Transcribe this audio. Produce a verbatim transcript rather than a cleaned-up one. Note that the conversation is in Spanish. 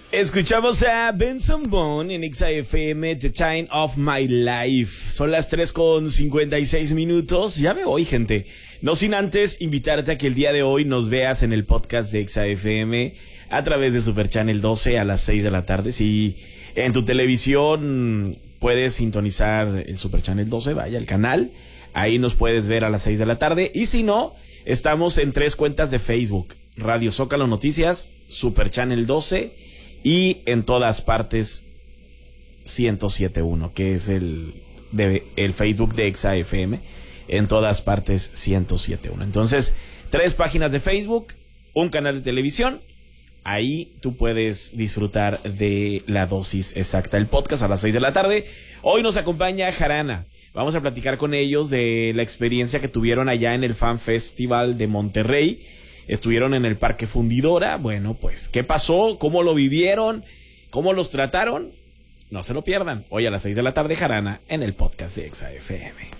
Escuchamos a Benson Boone en X F M, The Time of My Life. Son las tres con cincuenta y seis minutos. Ya me voy, gente. No sin antes invitarte a que el día de hoy nos veas en el podcast de X F M a través de Super Channel doce a las seis de la tarde. Si en tu televisión puedes sintonizar el Super Channel doce, vaya al canal. Ahí nos puedes ver a las seis de la tarde. Y si no, estamos en tres cuentas de Facebook: Radio Zócalo Noticias, Super Channel doce y en todas partes ciento siete punto uno, que es el, de, el Facebook de Exa F M. En todas partes ciento siete punto uno. Entonces, tres páginas de Facebook, un canal de televisión. Ahí tú puedes disfrutar de la dosis exacta. El podcast a las seis de la tarde. Hoy nos acompaña Jarana. Vamos a platicar con ellos de la experiencia que tuvieron allá en el Fan Festival de Monterrey. Estuvieron en el Parque Fundidora. Bueno, pues, ¿qué pasó? ¿Cómo lo vivieron? ¿Cómo los trataron? No se lo pierdan. Hoy a las seis de la tarde, Jarana, en el podcast de Exa F M.